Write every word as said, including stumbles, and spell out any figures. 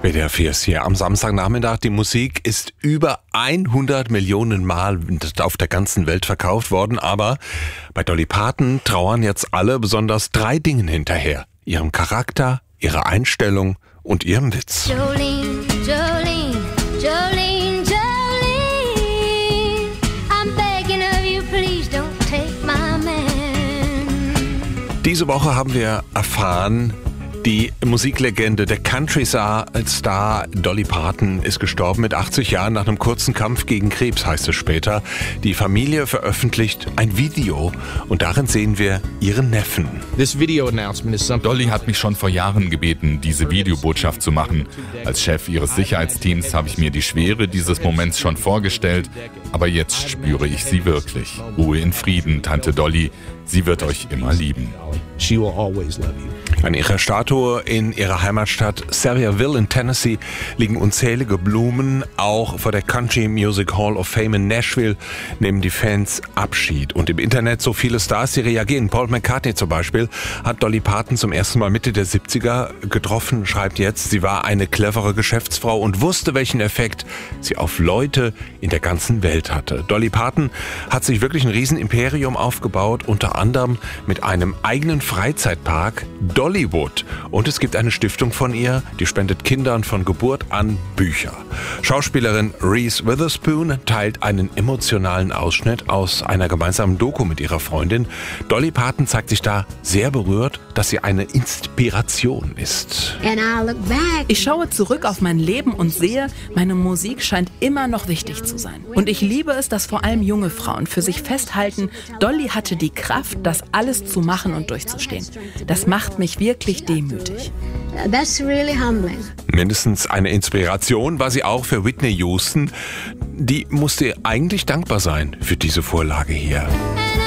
W D R vier ist hier am Samstagnachmittag. Die Musik ist über hundert Millionen Mal auf der ganzen Welt verkauft worden. Aber bei Dolly Parton trauern jetzt alle besonders drei Dingen hinterher. Ihrem Charakter, ihrer Einstellung und ihrem Witz. Jolene, Jolene, Jolene, Jolene, I'm begging of you, please don't take my man. Diese Woche haben wir erfahren, die Musiklegende, der Country-Star Dolly Parton ist gestorben mit achtzig Jahren nach einem kurzen Kampf gegen Krebs, heißt es später. Die Familie veröffentlicht ein Video und darin sehen wir ihren Neffen. Dolly hat mich schon vor Jahren gebeten, diese Videobotschaft zu machen. Als Chef ihres Sicherheitsteams habe ich mir die Schwere dieses Moments schon vorgestellt, aber jetzt spüre ich sie wirklich. Ruhe in Frieden, Tante Dolly. Sie wird euch immer lieben. She will always love you. An ihrer Statue in ihrer Heimatstadt Sawyerville in Tennessee liegen unzählige Blumen. Auch vor der Country Music Hall of Fame in Nashville nehmen die Fans Abschied. Und im Internet so viele Stars, die reagieren. Paul McCartney zum Beispiel hat Dolly Parton zum ersten Mal Mitte der siebziger getroffen, schreibt jetzt, sie war eine clevere Geschäftsfrau und wusste, welchen Effekt sie auf Leute in der ganzen Welt hatte. Dolly Parton hat sich wirklich ein Riesenimperium aufgebaut, unter anderem mit einem eigenen Freizeitpark, Dollywood. Und es gibt eine Stiftung von ihr, die spendet Kindern von Geburt an Bücher. Schauspielerin Reese Witherspoon teilt einen emotionalen Ausschnitt aus einer gemeinsamen Doku mit ihrer Freundin. Dolly Parton zeigt sich da sehr berührt, dass sie eine Inspiration ist. And I look back. Ich schaue zurück auf mein Leben und sehe, meine Musik scheint immer noch wichtig zu sein. Und ich liebe es, dass vor allem junge Frauen für sich festhalten, Dolly hatte die Kraft, das alles zu machen und durchzustehen. Das macht mich wirklich demütig. That's really humbling. Mindestens eine Inspiration war sie auch für Whitney Houston. Die musste eigentlich dankbar sein für diese Vorlage hier. And